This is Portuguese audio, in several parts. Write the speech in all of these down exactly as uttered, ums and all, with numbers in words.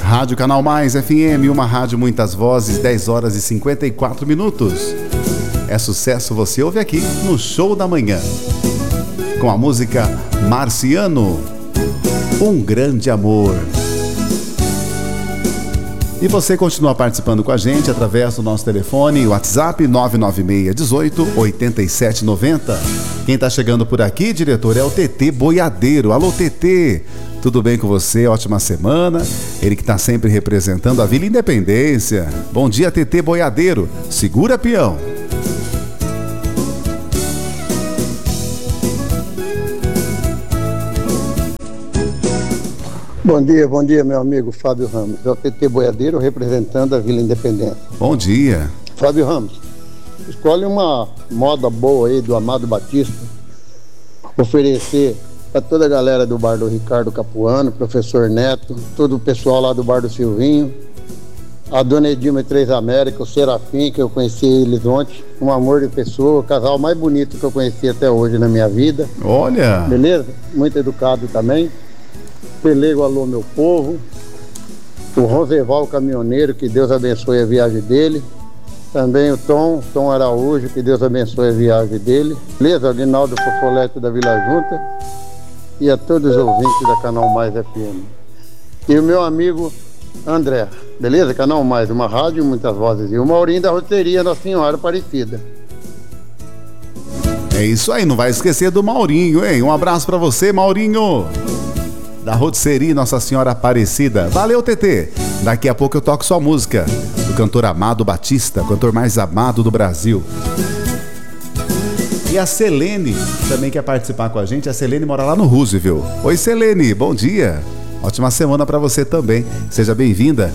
Rádio Canal Mais F M, uma rádio muitas vozes, dez horas e cinquenta e quatro minutos. É sucesso, você ouve aqui no Show da Manhã. Com a música Marciano, Um Grande Amor. E você continua participando com a gente através do nosso telefone, WhatsApp nove nove seis um oito oito sete nove zero. Quem está chegando por aqui, diretor, é o T T Boiadeiro. Alô, T T, tudo bem com você? Ótima semana. Ele que está sempre representando a Vila Independência. Bom dia, T T Boiadeiro. Segura, peão. Bom dia, bom dia, meu amigo Fábio Ramos. É o T T Boiadeiro representando a Vila Independência. Bom dia. Fábio Ramos, escolhe uma moda boa aí do Amado Batista, oferecer para toda a galera do bar do Ricardo Capuano, professor Neto, todo o pessoal lá do bar do Silvinho, a dona Edilma e Três América, o Serafim, que eu conheci eles ontem, um amor de pessoa, o casal mais bonito que eu conheci até hoje na minha vida. Olha! Beleza? Muito educado também. Pelego, alô, meu povo. O Roseval Caminhoneiro, que Deus abençoe a viagem dele. Também o Tom, Tom Araújo, que Deus abençoe a viagem dele. Beleza? Aguinaldo Fofolete da Vila Junta. E a todos os ouvintes da Canal Mais F M. E o meu amigo André. Beleza? Canal Mais, uma rádio, muitas vozes. E o Maurinho da Roteria Nossa Senhora Aparecida. É isso aí, não vai esquecer do Maurinho, hein? Um abraço pra você, Maurinho. Da Rotisserie Nossa Senhora Aparecida. Valeu, T T. Daqui a pouco eu toco sua música. Do cantor Amado Batista, o cantor mais amado do Brasil. E a Selene também quer participar com a gente. A Selene mora lá no Roosevelt. Oi, Selene, bom dia. Ótima semana pra você também. Seja bem-vinda.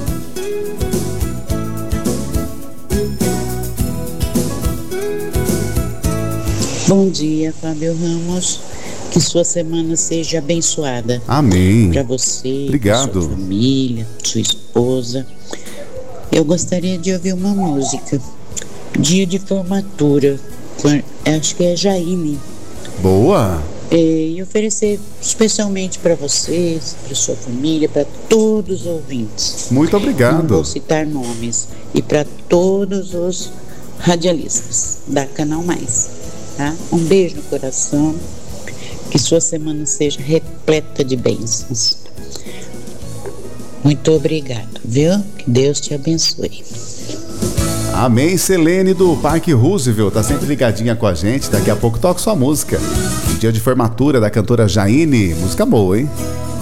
Bom dia, Fábio Ramos. Que sua semana seja abençoada. Amém. Para você, obrigado. Sua família, sua esposa. Eu gostaria de ouvir uma música. Dia de formatura. Acho que é Jaine. Boa. E oferecer especialmente para vocês, para sua família, para todos os ouvintes. Muito obrigado. Não vou citar nomes. E para todos os radialistas da Canal Mais. Tá? Um beijo no coração. Que sua semana seja repleta de bênçãos. Muito obrigado, viu? Que Deus te abençoe. Amém, Selene do Parque Roosevelt. Tá sempre ligadinha com a gente. Daqui a pouco toca sua música. Dia de formatura da cantora Jaine. Música boa, hein?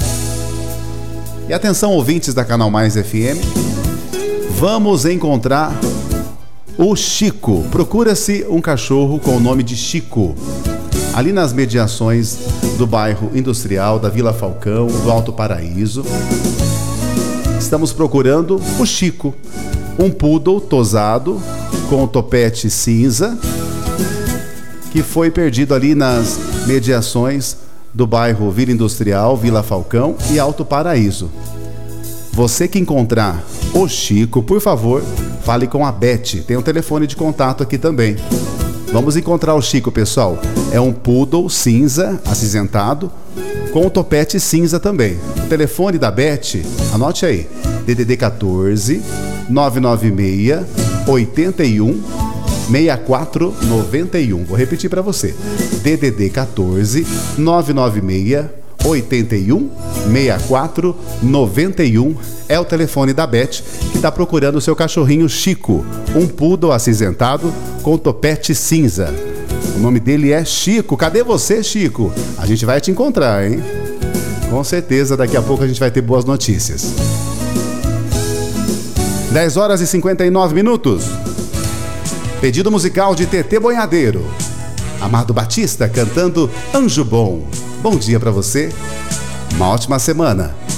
E atenção, ouvintes da Canal Mais F M. Vamos encontrar o Chico. Procura-se um cachorro com o nome de Chico. Ali nas mediações do bairro industrial, da Vila Falcão, do Alto Paraíso. Estamos procurando o Chico, um poodle tosado com o topete cinza, que foi perdido ali nas mediações do bairro Vila Industrial, Vila Falcão e Alto Paraíso. Você que encontrar o Chico, por favor, fale com a Beth. Tem um telefone de contato aqui também. Vamos encontrar o Chico, pessoal. É um poodle cinza, acinzentado, com o topete cinza também. O telefone da Beth, anote aí, D D D quatorze, nove nove seis, oito um, seis quatro nove um. Vou repetir para você. D D D quatorze, nove nove seis, oito um, seis quatro nove um é o telefone da Beth, que está procurando o seu cachorrinho Chico, um poodle acinzentado com topete cinza. O nome dele é Chico. Cadê você, Chico? A gente vai te encontrar, hein? Com certeza, daqui a pouco a gente vai ter boas notícias. dez horas e cinquenta e nove minutos. Pedido musical de T T Boiadeiro. Amado Batista cantando Anjo Bom. Bom dia pra você. Uma ótima semana.